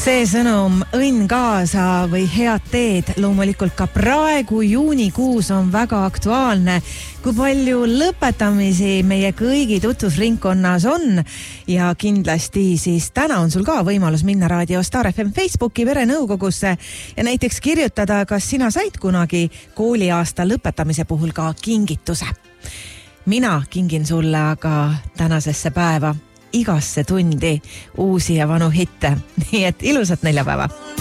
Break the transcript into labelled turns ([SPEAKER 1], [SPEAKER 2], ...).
[SPEAKER 1] See sõnum õnn kaasa või head teed loomulikult ka praegu juunikuus on väga aktuaalne. Kui palju lõpetamisi meie kõigi tutvusringkonnas on ja kindlasti siis täna on sul ka võimalus minna Raadio Star FM Facebooki verenõukogusse ja näiteks kirjutada, kas sina said kunagi kooliaasta lõpetamise puhul ka kingituse. Mina kingin sulle aga tänasesse päeva igasse tundi uusi ja vanu hitte. Nii et ilusat neljapäeva!